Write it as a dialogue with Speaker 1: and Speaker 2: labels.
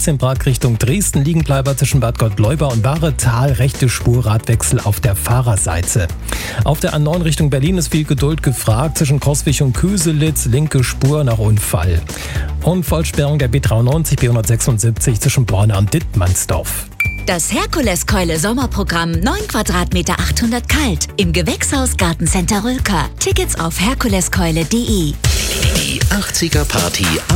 Speaker 1: A16 Prag Richtung Dresden, Liegenbleiber zwischen Bad Gottleuba und Wahretal, rechte Spur, Radwechsel auf der Fahrerseite. Auf der A9 Richtung Berlin ist viel Geduld gefragt, zwischen Coswig und Köselitz, linke Spur nach Unfall. Und Vollsperrung der B93, B176 zwischen Borna und Dittmannsdorf.
Speaker 2: Das Herkules-Keule-Sommerprogramm 9 Quadratmeter 800 kalt im Gewächshaus Gartencenter Rülker. Tickets auf herkuleskeule.de.
Speaker 3: Die 80er Party